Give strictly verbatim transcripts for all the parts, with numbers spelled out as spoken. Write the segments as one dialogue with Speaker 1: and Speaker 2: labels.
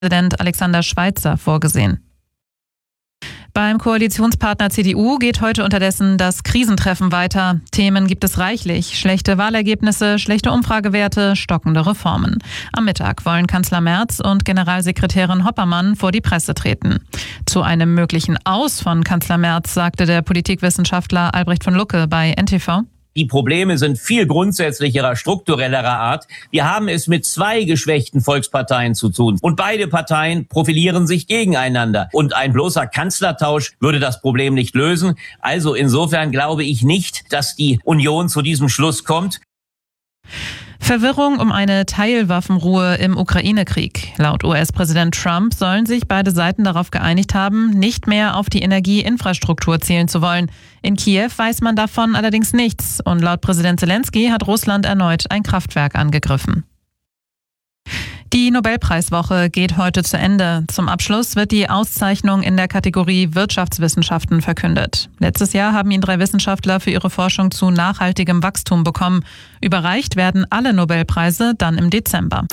Speaker 1: Präsident Alexander Schweitzer vorgesehen. Beim Koalitionspartner C D U geht heute unterdessen das Krisentreffen weiter. Themen gibt es reichlich. Schlechte Wahlergebnisse, schlechte Umfragewerte, stockende Reformen. Am Mittag wollen Kanzler Merz und Generalsekretärin Hoppermann vor die Presse treten. Zu einem möglichen Aus von Kanzler Merz sagte der Politikwissenschaftler Albrecht von Lucke bei N T V.
Speaker 2: Die Probleme sind viel grundsätzlicherer, strukturellerer Art. Wir haben es mit zwei geschwächten Volksparteien zu tun. Und beide Parteien profilieren sich gegeneinander. Und ein bloßer Kanzlertausch würde das Problem nicht lösen. Also insofern glaube ich nicht, dass die Union zu diesem Schluss kommt.
Speaker 1: Verwirrung um eine Teilwaffenruhe im Ukraine-Krieg. Laut U S-Präsident Trump sollen sich beide Seiten darauf geeinigt haben, nicht mehr auf die Energieinfrastruktur zählen zu wollen. In Kiew weiß man davon allerdings nichts und laut Präsident Zelensky hat Russland erneut ein Kraftwerk angegriffen. Die Nobelpreiswoche geht heute zu Ende. Zum Abschluss wird die Auszeichnung in der Kategorie Wirtschaftswissenschaften verkündet. Letztes Jahr haben ihn drei Wissenschaftler für ihre Forschung zu nachhaltigem Wachstum bekommen. Überreicht werden alle Nobelpreise dann im Dezember.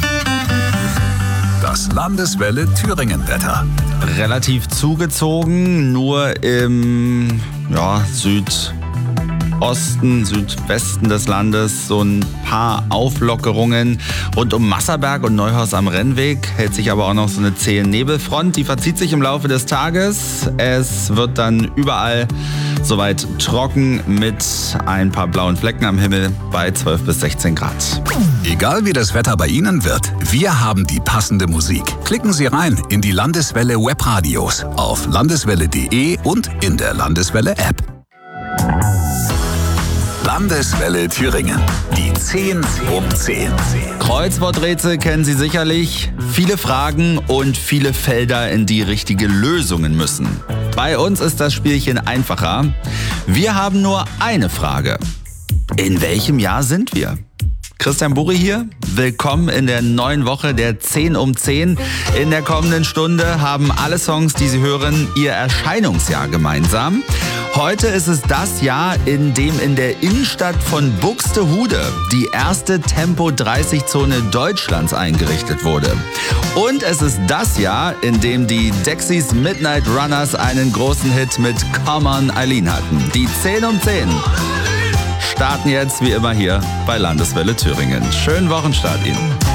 Speaker 3: Das Landeswelle Thüringen-Wetter.
Speaker 4: Relativ zugezogen, nur im ja, Südosten, Südwesten des Landes so ein paar Auflockerungen. Rund um Masserberg und Neuhaus am Rennweg hält sich aber auch noch so eine zähe Nebelfront. Die verzieht sich im Laufe des Tages. Es wird dann überall soweit trocken mit ein paar blauen Flecken am Himmel bei zwölf bis sechzehn Grad.
Speaker 3: Egal wie das Wetter bei Ihnen wird, wir haben die passende Musik. Klicken Sie rein in die Landeswelle Webradios auf landeswelle punkt de und in der Landeswelle App. Landeswelle Thüringen. Die zehn um zehn.
Speaker 4: Kreuzworträtsel kennen Sie sicherlich. Viele Fragen und viele Felder, in die richtige Lösungen müssen. Bei uns ist das Spielchen einfacher. Wir haben nur eine Frage. In welchem Jahr sind wir? Christian Burri hier. Willkommen in der neuen Woche der zehn um zehn. In der kommenden Stunde haben alle Songs, die Sie hören, ihr Erscheinungsjahr gemeinsam. Heute ist es das Jahr, in dem in der Innenstadt von Buxtehude die erste Tempo dreißig Zone Deutschlands eingerichtet wurde. Und es ist das Jahr, in dem die Dexys Midnight Runners einen großen Hit mit Come On Eileen hatten. Die zehn um zehn starten jetzt wie immer hier bei Landeswelle Thüringen. Schönen Wochenstart Ihnen.